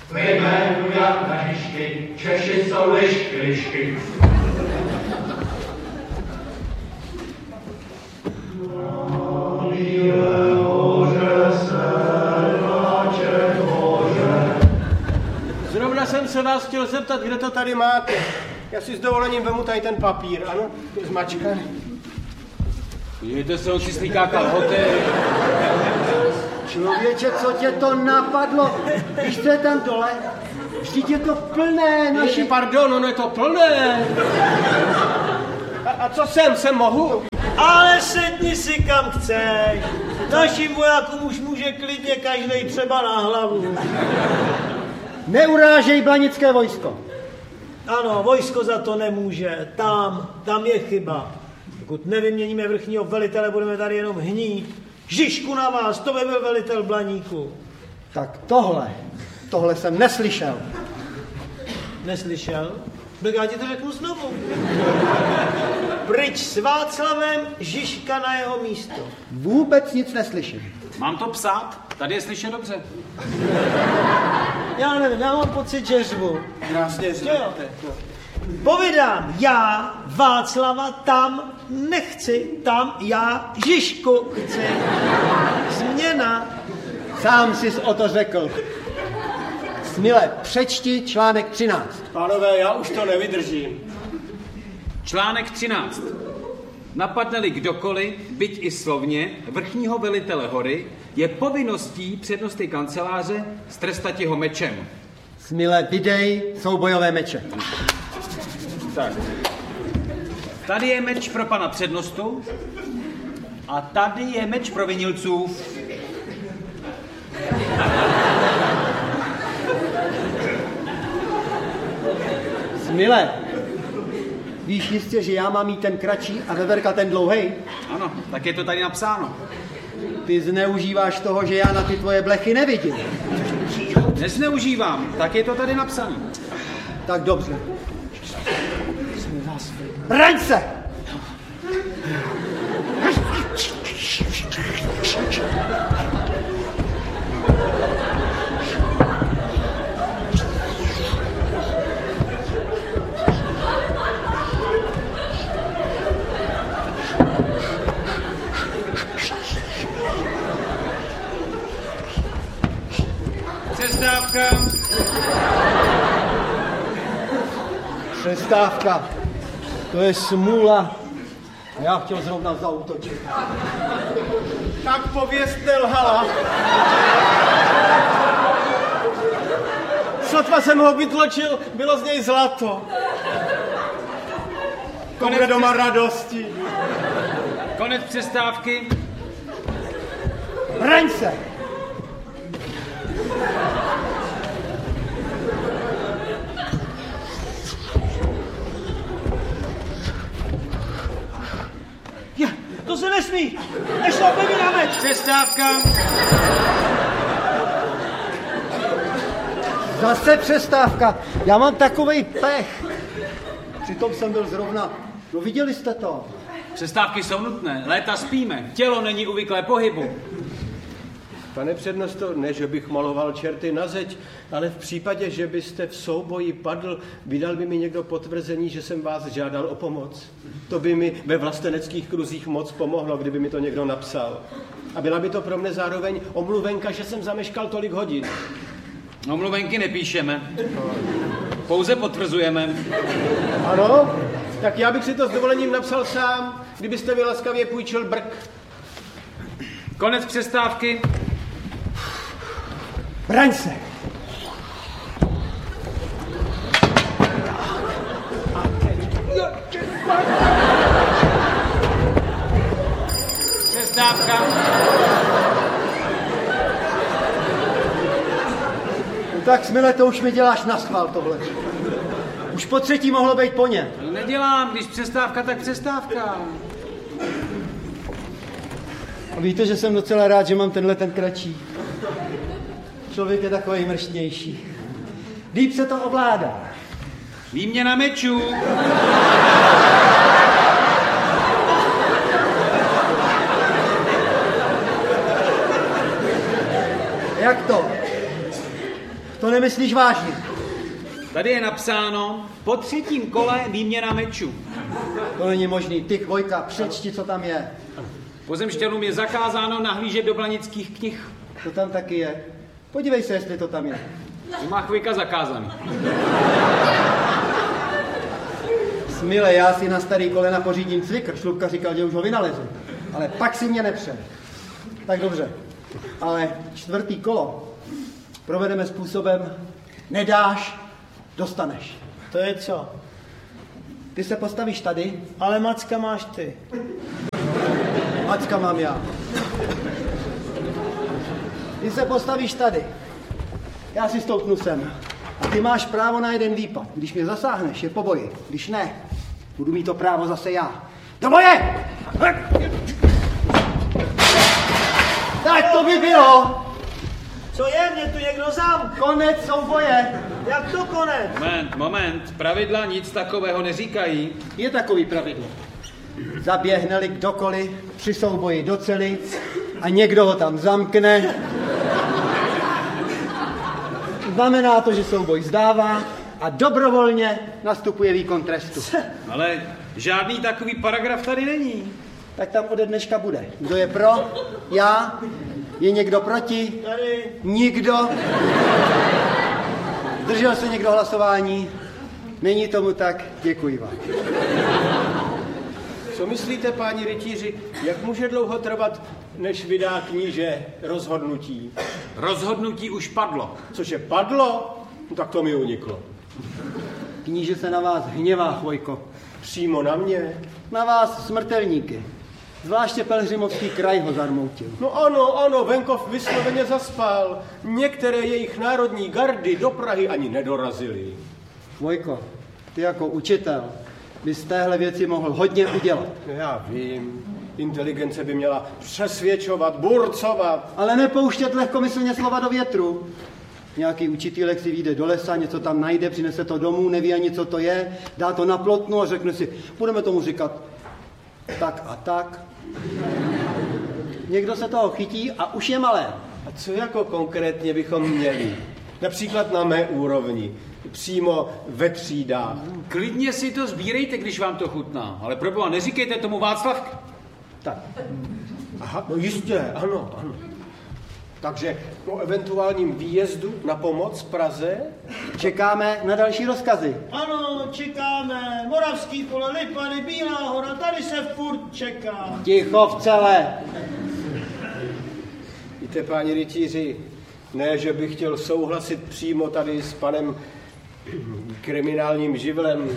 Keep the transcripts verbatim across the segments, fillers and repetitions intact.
Ve jménu jak na Žižky, Češi jsou lišky, lišky. Zrovna jsem se vás chtěl zeptat, kde to tady máte. Já si s dovolením vemu tady ten papír, ano? Je zmačkaný. Podívejte se, on si slíká kalhoty. Člověče, co tě to napadlo? Víš, co je tam dole? Vždyť je to plné naši... Ježi, pardon, ono je to plné. A, a co jsem, jsem mohu? Ale sedni si kam chceš. Našim vojákům už může klidně každej třeba na hlavu. Neurážej blanické vojsko. Ano, vojsko za to nemůže. Tam, tam je chyba. Pokud nevyměníme vrchního velitele, budeme tady jenom hnít. Žižku na vás, to by byl velitel Blaníku. Tak tohle, tohle jsem neslyšel. Neslyšel? Tak já ti to řeknu znovu. Pryč s Václavem, Žižka na jeho místo. Vůbec nic neslyším. Mám to psát? Tady je slyšet dobře. Já nevím, já mám pocit, že řvu. Krásně řvete. Povídám, já Václava tam nechci, tam já Žižku chci. Změna. Sám jsi o to řekl. Smile, přečti článek třináct. Pánové, já už to nevydržím. Článek třináct. Napadne-li kdokoliv, byť i slovně, vrchního velitele hory, je povinností přednosty kanceláře strestat jeho mečem. Smile, vydej soubojové meče. Tak. Tady je meč pro pana přednostu a tady je meč provinilců. Smile, víš jistě, že já mám mít ten kratší a Veverka ten dlouhej? Ano, tak je to tady napsáno. Ty zneužíváš toho, že já na ty tvoje blechy nevidím. Nezneužívám, tak je to tady napsáno. Tak dobře. Braň se! Přestávka. Přestávka. To je smůla. Já chtěl zrovna zaútočit. Tak pověst nelhala. Sotva jsem ho vytlačil, bylo z něj zlato. Konec doma radosti. Konec přestávky. Braň se! Je, to se nesmí. Nešlapeme na meč. Přestávka. Zase přestávka. Já mám takovej pech. Přitom jsem byl zrovna... No viděli jste to? Přestávky jsou nutné. Léta spíme. Tělo není uvyklé pohybu. Pane přednosto, ne, že bych maloval čerty na zeď, ale v případě, že byste v souboji padl, vydal by mi někdo potvrzení, že jsem vás žádal o pomoc. To by mi ve vlasteneckých kruzích moc pomohlo, kdyby mi to někdo napsal. A byla by to pro mne zároveň omluvenka, že jsem zameškal tolik hodin. Omluvenky nepíšeme. Pouze potvrzujeme. Ano? Tak já bych si to s dovolením napsal sám, kdybyste mi laskavě půjčil brk. Konec přestávky. Braň se! Přestávka. No tak Smile, to už mi děláš naschvál tohle. Už po třetí mohlo být po ně. No nedělám, když přestávka, tak přestávka. A víte, že jsem docela rád, že mám tenhle ten kratší. Člověk je takovej mrštnější. Líp se to ovládá. Výměna mečů. Jak to? To nemyslíš vážně. Tady je napsáno, po třetím kole výměna mečů. To není možný. Ty, Vojka, přečti, co tam je. Pozemšťanům je zakázáno nahlížet do blanických knih. To tam taky je. Podívej se, jestli to tam je. To má Chvojka zakázaný. Smile, já si na starý kolena pořídím cvikr. Šlupka říkal, že už ho vynalezu. Ale pak si mě nepře. Tak dobře. Ale čtvrtý kolo provedeme způsobem nedáš, dostaneš. To je co? Ty se postavíš tady. Ale Macka máš ty. Macka mám já. Ty se postavíš tady. Já si stoupnu sem. A ty máš právo na jeden výpad. Když mě zasáhneš, je po boji. Když ne, budu mít to právo zase já. Do boje! Tak to by bylo. Co je? Mě tu někdo zám. Konec souboje. Jak to konec? Moment, moment. Pravidla nic takového neříkají. Je takový pravidlo. Zaběhne-li kdokoliv při souboji do celic a někdo ho tam zamkne, znamená to, že souboj zdává a dobrovolně nastupuje výkon trestu. Ale žádný takový paragraf tady není. Tak tam ode dneška bude. Kdo je pro? Já? Je někdo proti? Tady. Nikdo? Zdržel se někdo hlasování? Není tomu tak? Děkuji vám. Co myslíte, páni rytíři, jak může dlouho trvat, než vydá kníže rozhodnutí? Rozhodnutí už padlo. Cože padlo? No, tak to mi uniklo. Kníže se na vás hněvá, Chvojko. Přímo na mě? Na vás smrtelníky. Zvláště Pelhřimovský kraj ho zarmoutil. No ano, ano, venkov vysloveně zaspal. Některé jejich národní gardy do Prahy ani nedorazily. Vojko, ty jako učitel bys z téhle věci mohl hodně udělat. Já vím, inteligence by měla přesvědčovat, burcovat. Ale nepouštět lehkomyslně slova do větru. Nějaký učitýlek si vyjde do lesa, něco tam najde, přinese to domů, neví ani, co to je, dá to na plotnu a řekne si, budeme tomu říkat tak a tak. Někdo se toho chytí a už je malé. A co jako konkrétně bychom měli? Například na mé úrovni, přímo ve třídách. Klidně si to sbírejte, když vám to chutná, ale proboha, neříkejte tomu Václavka. Tak. Aha, no jistě, ano, ano. Takže po eventuálním výjezdu na pomoc Praze čekáme na další rozkazy. Ano, čekáme. Moravský pole, Lipany, Bílá hora, tady se furt čeká. Ticho v celé. Víte, páni rytíři, ne, že bych chtěl souhlasit přímo tady s panem kriminálním živlem,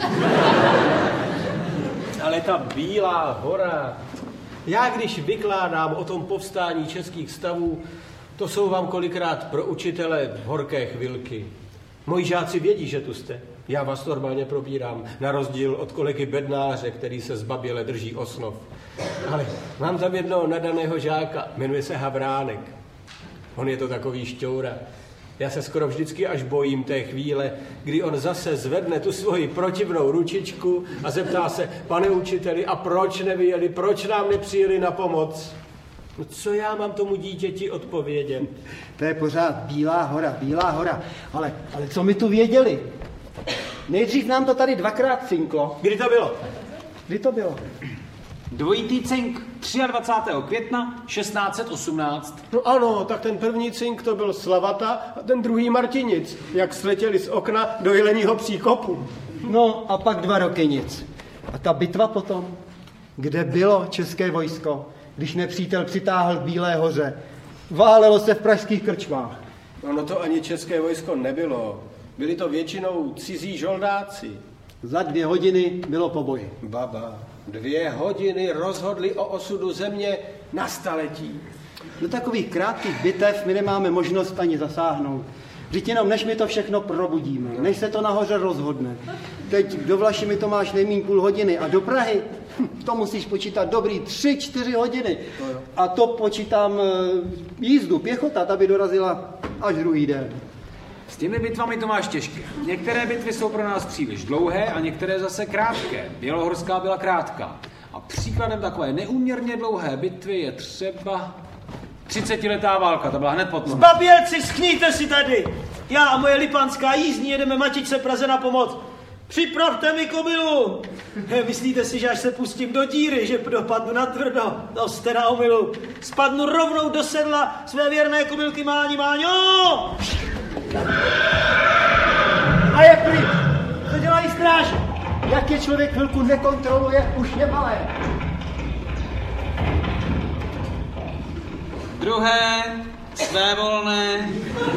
ale ta Bílá hora, já když vykládám o tom povstání českých stavů, to jsou vám kolikrát pro učitele horké chvilky. Moji žáci vědí, že tu jste. Já vás normálně probírám, na rozdíl od kolegy Bednáře, který se zbaběle drží osnov. Ale mám tam jednoho nadaného žáka, jmenuje se Havránek. On je to takový šťoura. Já se skoro vždycky až bojím té chvíle, kdy on zase zvedne tu svoji protivnou ručičku a zeptá se, pane učiteli, a proč nevyjeli, proč nám nepřijeli na pomoc? No co já mám tomu dítěti odpovědět? To je pořád Bílá hora, Bílá hora. Ale, ale co my tu věděli? Nejdřív nám dvakrát cinklo. Kdy to bylo? Kdy to bylo? Dvojitý cink dvacátého třetího května šestnáct set osmnáct. No ano, tak ten první cink to byl Slavata a ten druhý Martinic, jak sletěli z okna do Jeleního příkopu. No a pak dva roky nic. A ta bitva potom? Kde bylo české vojsko, když nepřítel přitáhl k Bílé hoře? Válelo se v pražských krčmách. Ono to ani české vojsko nebylo. Byli to většinou cizí žoldáci. Za dvě hodiny bylo po boji. Baba, dvě hodiny rozhodli o osudu země na staletí. Do takových krátkých bitev my nemáme možnost ani zasáhnout. Vždyť jenom než my to všechno probudíme, než se to nahoře rozhodne. Teď do Vlašimi to máš nejmíň půl hodiny a do Prahy to musíš počítat dobrý tři, čtyři hodiny. A to počítám jízdu, pěchota, ta by dorazila až druhý den. S těmi bitvami to máš těžké. Některé bitvy jsou pro nás příliš dlouhé a některé zase krátké. Bělohorská byla krátká. A příkladem takové neúměrně dlouhé bitvy je třeba třicetiletá válka. Ta byla hned potom. Zbabělci, schníte si tady! Já a moje lipanská jízdní jedeme matičce Praze na pomoc. Připravte mi kobylu. Myslíte si, že až se pustím do díry, že dopadnu na tvrdo? To jste na omylu. Spadnu rovnou do sedla své věrné kobylky Máni Máňo! A je klid! Co dělají stráž? Jak je člověk chvilku nekontroluje, už je malé. Druhé, svévolné,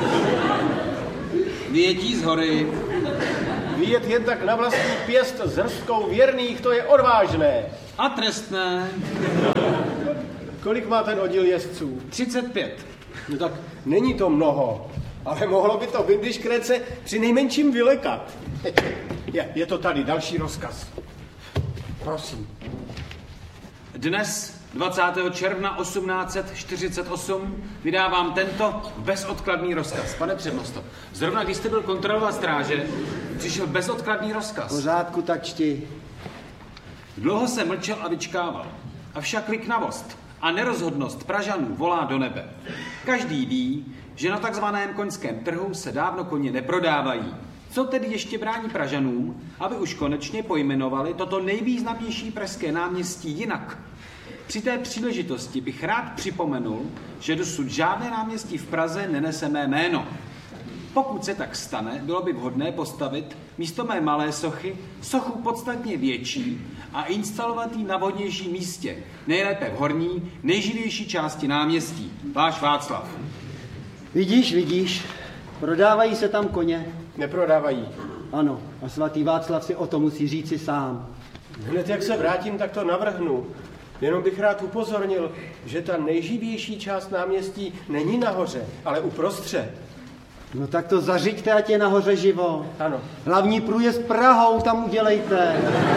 vyjetí z hory. Vyjet jen tak na vlastní pěst s hrstkou věrných, to je odvážné. A trestné. Kolik má ten oddíl jezdců? třicet pět. No tak není to mnoho, ale mohlo by to Windy Škrece při nejmenším vylekat. Je, je to tady, další rozkaz. Prosím. Dnes, dvacátého června osmnáct set čtyřicet osm, vydávám tento bezodkladný rozkaz. Pane přednosto, zrovna když jste byl kontrolovat stráže, přišel bezodkladný rozkaz. V pořádku, tak čti. Dlouho jsem mlčel a vyčkával. Avšak liknavost a nerozhodnost Pražanů volá do nebe. Každý ví, že na takzvaném koňském trhu se dávno koně neprodávají. Co tedy ještě brání Pražanům, aby už konečně pojmenovali toto nejvýznamnější pražské náměstí jinak? Při té příležitosti bych rád připomenul, že dosud žádné náměstí v Praze nenese mé jméno. Pokud se tak stane, bylo by vhodné postavit místo mé malé sochy sochu podstatně větší a instalovat ji na vhodnějším místě, nejlépe v horní, nejživější části náměstí. Váš Václav. Vidíš, vidíš, prodávají se tam koně. Neprodávají. Ano, a svatý Václav si o to musí říci sám. Hned jak se vrátím, tak to navrhnu. Jenom bych rád upozornil, že ta nejživější část náměstí není nahoře, ale uprostřed. No tak to zařiďte, ať je nahoře živo. Ano. Hlavní průjezd Prahou tam udělejte.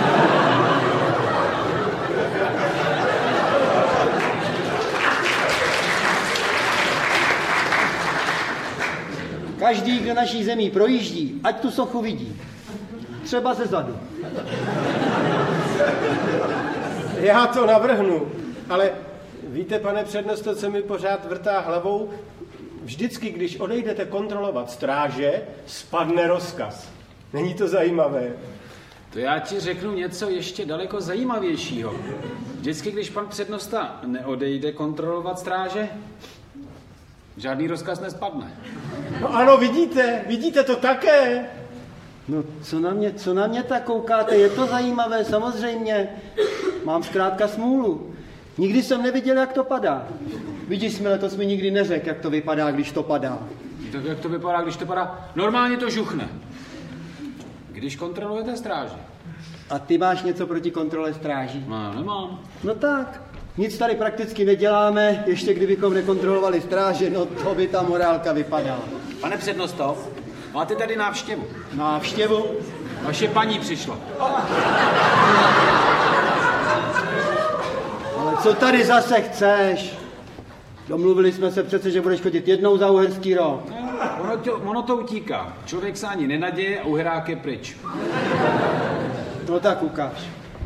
Každý, kdo naší zemí projíždí, ať tu sochu vidí. Třeba ze zadu. Já to navrhnu, ale víte, pane přednosto, co mi pořád vrtá hlavou? Vždycky, když odejdete kontrolovat stráže, spadne rozkaz. Není to zajímavé? To já ti řeknu něco ještě daleko zajímavějšího. Vždycky, když pan přednosta neodejde kontrolovat stráže, žádný rozkaz nespadne. No ano, vidíte, vidíte to také. No, co na mě, co na mě tak koukáte? Je to zajímavé, samozřejmě. Mám zkrátka smůlu. Nikdy jsem neviděl, jak to padá. Vidíš, Smile, to jsi mi nikdy neřekl, jak to vypadá, když to padá. Tak jak to vypadá, když to padá? Normálně to žuchne. Když kontrolujete stráže. A ty máš něco proti kontrole stráží? No, nemám. No tak, nic tady prakticky neděláme, ještě kdybychom nekontrolovali stráže, no to by ta morálka vypadala. Pane přednosto, máte tady návštěvu. Návštěvu? Vaše paní přišla. Ale co tady zase chceš? Domluvili jsme se přece, že budeš chodit jednou za uherský rok. Ono to, ono to utíká. Člověk se ani nenaděje a uherák je pryč. No tak ukáž.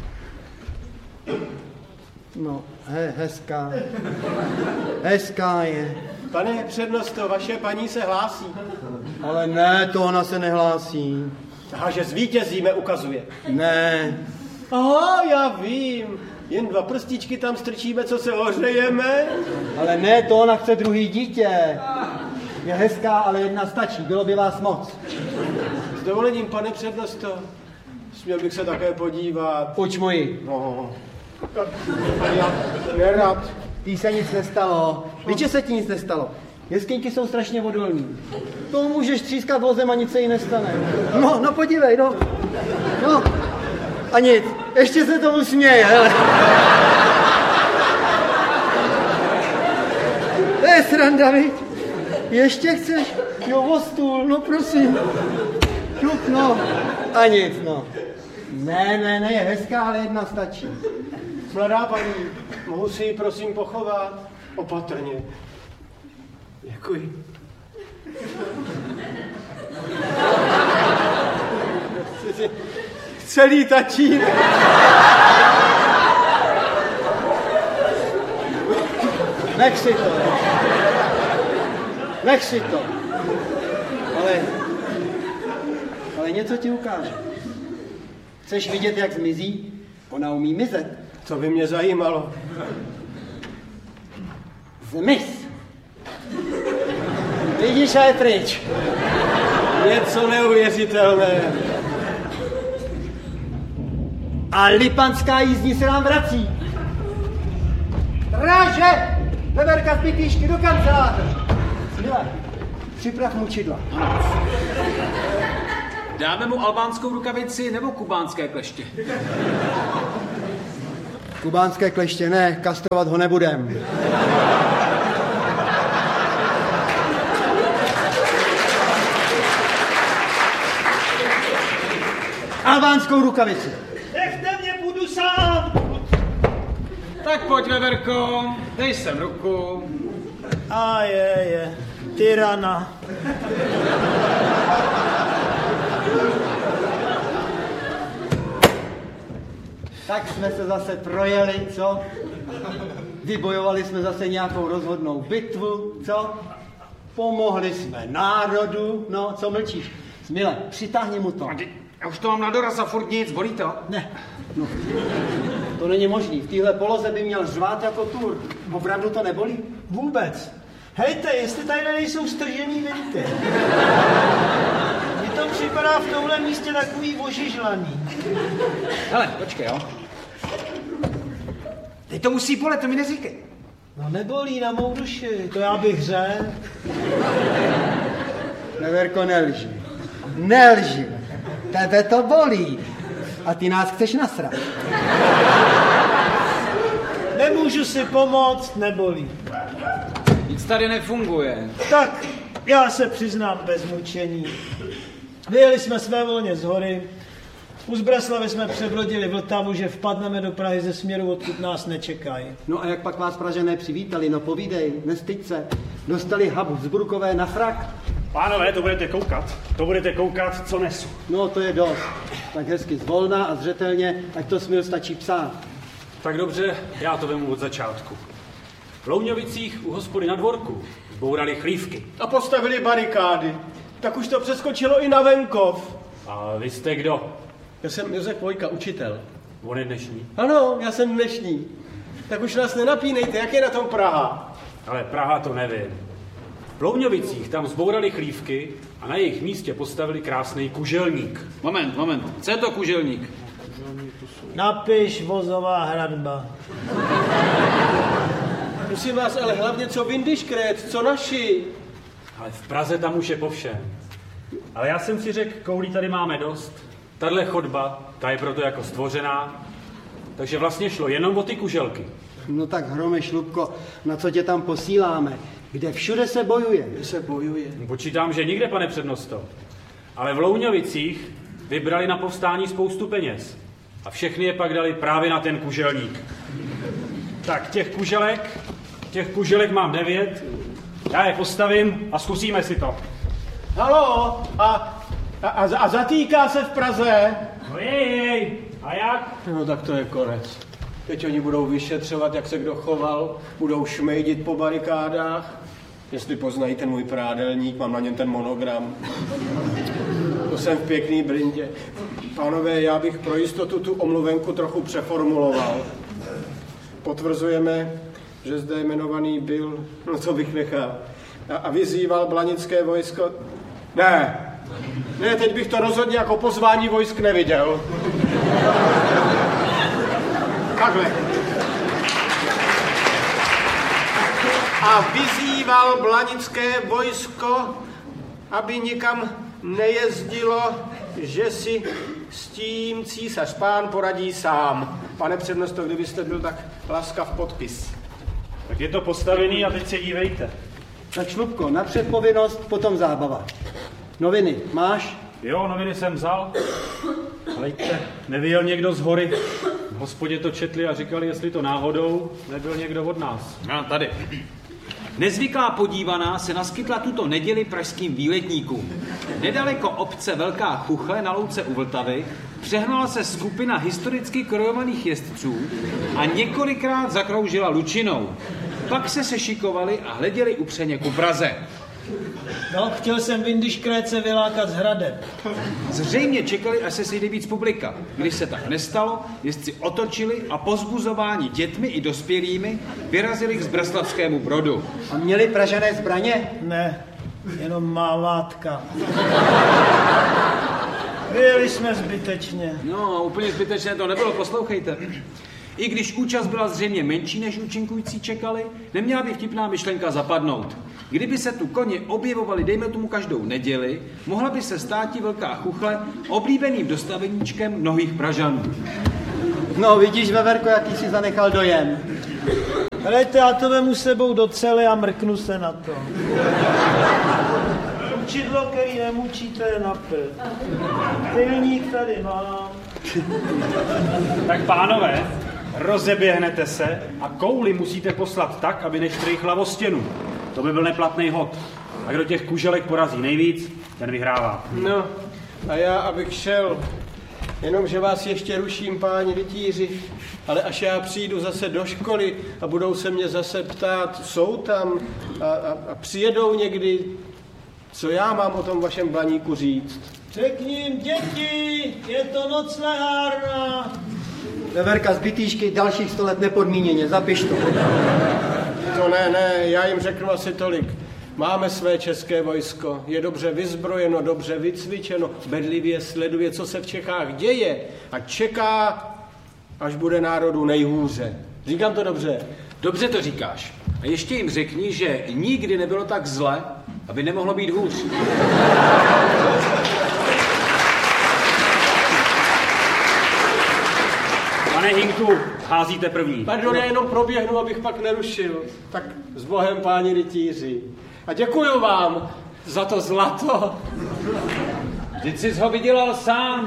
No, he, hezká. Hezká je. Pane přednosto, vaše paní se hlásí. Ale ne, to ona se nehlásí. Aha, že zvítězíme, ukazuje. Ne. Aha, já vím. Jen dva prstíčky tam strčíme, co se ohřejeme. Ale ne, to ona chce druhý dítě. Je hezká, ale jedna stačí, bylo by vás moc. S dovolením, pane přednosto, směl bych se také podívat. Pojď moji. No, ale já nerad. Tý se nic nestalo. Víš, že se ti nic nestalo? Jeskyňky jsou strašně odolní. To můžeš třískat vozem a nic se jí nestane. No, no podívej, no. No. A nic. Ještě se tomu směje, hele. To je sranda, viď? Ještě chceš? Jo, o stůl, no prosím. Šup, no. A nic, no. Ne, ne, ne, je hezká, ale jedna stačí. Mladá paní, mohu si ji prosím pochovat? Opatrně. Děkuji. Celý tačínek. Nech si to. Nech si to. Ale něco ti ukáže. Chceš vidět, jak zmizí? Ona umí mizet. To by mě zajímalo. Zmiz. Vidíš, a je pryč. Něco neuvěřitelné. A lipanská jízdní se nám vrací. Ráže! Veverka z Piklíšky do kanceláře. Smile, připrav mu čidla. Dáme mu albánskou rukavici nebo kubánské kleště? Kubánské kleště ne, kastrovat ho nebudem. Albánskou rukavici. Nechte mě, budu sám. Tak pojď, Veverko, dej sem ruku. A je, je, tyrana. Tak jsme se zase projeli, co? Vybojovali jsme zase nějakou rozhodnou bitvu, co? Pomohli jsme národu, no, co mlčíš? Smile, přitáhni mu to. Já už to mám na doraz a furt nic, bolí to? Ne, no, to není možný. V téhle poloze by měl řvát jako tur. Opravdu to nebolí? Vůbec. Hejte, jestli tady nejsou stržený venty. Mně to připadá v tomhle místě takový ožižlaný. Hele, počkej, jo. Teď to musí bolet, to mi neříkej. No nebolí na mou duši, to já bych řekl. Veverko, nelži. Nelži. Tebe to bolí. A ty nás chceš nasrat. Nemůžu si pomoct, nebolí. Nic tady nefunguje. Tak, já se přiznám bez mučení. Vyjeli jsme své volně z hory. U Zbreslavy jsme přebrodili Vltavu, že vpadneme do Prahy ze směru, odkud nás nečekají. No a jak pak vás Pražané přivítali? No povídej, nestyď se. Dostali Habsburkové na frak? Pánové, to budete koukat. To budete koukat, co nesu. No to je dost. Tak hezky zvolna a zřetelně, ať to Smil stačí psát. Tak dobře, já to vemu od začátku. V Louňovicích u hospody na dvorku zbourali chlívky. A postavili barikády. Tak už to přeskočilo i na venkov. A vy jste kdo? Já jsem Josef Vojka, učitel. On je dnešní. Ano, já jsem dnešní. Tak už nás nenapínejte, jak je na tom Praha? Ale Praha to nevím. V Louňovicích tam zbourali chlívky a na jejich místě postavili krásný kuželník. Moment, moment, co je to kuželník? Napiš vozová hradba. Musím vás ale hlavně co Windischkret, co naši. Ale v Praze tam už je po všem. Ale já jsem si řekl, koulí tady máme dost. Tahle chodba, ta je proto jako stvořená. Takže vlastně šlo jenom o ty kuželky. No tak Hrome Šlupko, na co tě tam posíláme? Kde všude se bojuje? Kde se bojuje? Počítám, že nikde, pane přednosto. Ale v Louňovicích vybrali na povstání spoustu peněz. A všechny je pak dali právě na ten kuželník. Tak těch kuželek, těch kuželek mám devět. Já je postavím a zkusíme si to. Halo, a, a, a zatýká se v Praze? No jej, jej. A jak? No tak to je konec. Teď oni budou vyšetřovat, jak se kdo choval, budou šmejdit po barikádách. Jestli poznají ten můj prádelník, mám na něm ten monogram. To jsem v pěkný brindě. Pánové, já bych pro jistotu tu omluvenku trochu přeformuloval. Potvrzujeme, že zde jmenovaný byl, no to bych nechal, a, a vyzýval blanické vojsko. Ne, ne, teď bych to rozhodně jako pozvání vojsk neviděl. Takhle. A vyzýval blanické vojsko, aby nikam nejezdilo, že si s tím císař pán poradí sám. Pane přednosto, kdybyste byl tak laskav podpis. Tak je to postavený a teď se dívejte. Tak Šlupko, napřed povinnost, potom zábava. Noviny máš? Jo, noviny jsem vzal. Hleďte, nevyjel někdo z hory. V hospodě to četli a říkali, jestli to náhodou nebyl někdo od nás. A tady. Nezvyklá podívaná se naskytla tuto neděli pražským výletníkům. Nedaleko obce Velká Chuchle na louce u Vltavy přehnala se skupina historicky krojovaných jezdců a několikrát zakroužila lučinou. Pak se sešikovali a hleděli upřeně ku Praze. No, chtěl jsem Windy Škréce vylákat z hradeb. Zřejmě čekali, až se sejde víc publika. Když se tak nestalo, jezdci otočili a pozbuzováni dětmi i dospělými vyrazili k Zbrslavskému Brodu. A měli Pražané zbraně? Ne, jenom mávátka. Vyjeli jsme zbytečně. No, úplně zbytečné to nebylo, poslouchejte. I když účast byla zřejmě menší, než účinkující čekali, neměla by vtipná myšlenka zapadnout. Kdyby se tu koně objevovali, dejme tomu každou neděli, mohla by se státi velká chuchle oblíbeným dostaveníčkem mnohých Pražanů. No, vidíš, Veverko, jaký si zanechal dojem. Hlejte, já to vemu sebou do cely a mrknu se na to. Učidlo, který nemučíte, je na prd. Pilník tady mám. Tak pánové, rozeběhnete se a kouli musíte poslat tak, aby neštrejchla o stěnu. To by byl neplatný hod. A kdo těch kuželek porazí nejvíc, ten vyhrává. No, a já, abych šel, jenomže vás ještě ruším, páni rytíři, ale až já přijdu zase do školy a budou se mě zase ptát, jsou tam a, a, a přijedou někdy, co já mám o tom vašem Blaníku říct? Řekni jim, děti, je to noclehárna. Veverka z Bytýšky dalších sto let nepodmíněně, zapiš to. To ne, ne, já jim řeknu asi tolik. Máme své české vojsko, je dobře vyzbrojeno, dobře vycvičeno, bedlivě sleduje, co se v Čechách děje a čeká, až bude národu nejhůře. Říkám to dobře? Dobře to říkáš. A ještě jim řekni, že nikdy nebylo tak zle, aby nemohlo být hůř. Pane Hinku, házíte první. Pardon, já jenom proběhnu, abych pak nerušil. Tak s Bohem, páni rytíři. A děkuju vám za to zlato. Vždyť jsi ho vydělal sám.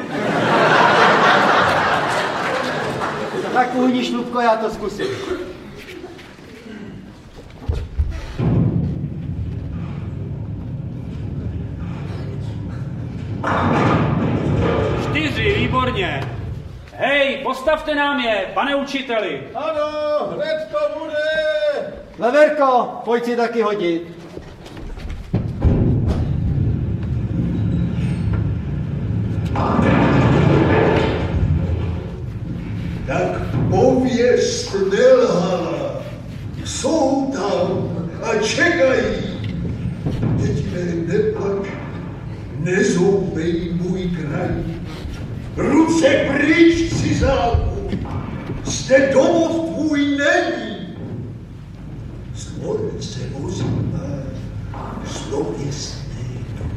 Tak uhni, Šlupko, já to zkusím. Čtyři, výborně. Hej, postavte nám je, pane učiteli. Ano, hned to bude. Veverko, pojď si taky hodit. Tak pověst nelhala, jsou tam a čekají. Děti mé, neplač, nezoubej můj kraj. Ruce pryč, cizáku, zde domov tvůj není. Stvorce vozíme, zlo je